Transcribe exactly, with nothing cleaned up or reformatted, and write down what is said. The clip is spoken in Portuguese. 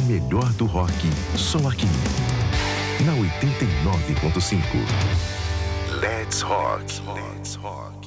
melhor do rock, só aqui. Na oitenta e nove ponto cinco. Let's Rock. Let's Rock.